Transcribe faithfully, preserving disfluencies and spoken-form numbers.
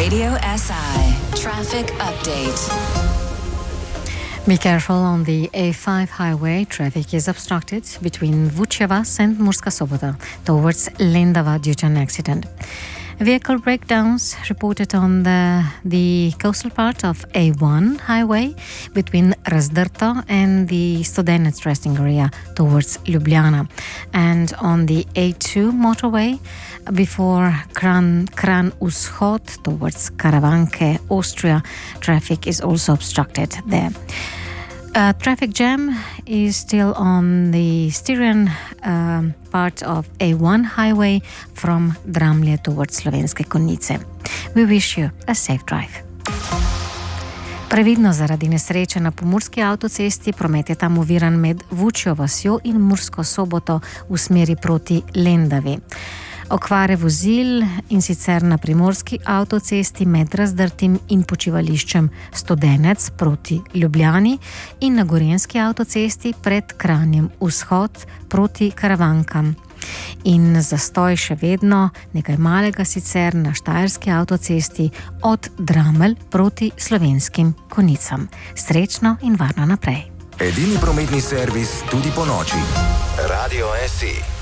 Radio S I traffic update. Be careful on the A five highway. Traffic is obstructed between Vučevac and Murska Sobota towards Lendava due to an accident. Vehicle breakdowns reported on the, the coastal part of A one highway between Razdrto and the Studenec resting area towards Ljubljana. And on the A two motorway before Kran, Kran Vzhod towards Karavanke, Austria, traffic is also obstructed there. Uh, traffic jam is still on the Styrian um, part of A one highway from Dramlje towards Slovenske Konjice. We wish you a safe drive. Previdno zaradi nesreče na pomurski avtocesti, promet je tam oviran med Vučjo vasjo in Mursko Soboto v smeri proti Lendavi. Okvare vozil in sicer na primorski avtocesti med Razdrtim in počivališčem Studenec proti Ljubljani in na gorenjski avtocesti pred Kranjem Vzhod proti Karavankam. In zastoj še vedno nekaj malega sicer na štajerski avtocesti od Dramelj proti Slovenskim Konjicam. Srečno in varno naprej. Edini prometni servis tudi po noči. Radio S I.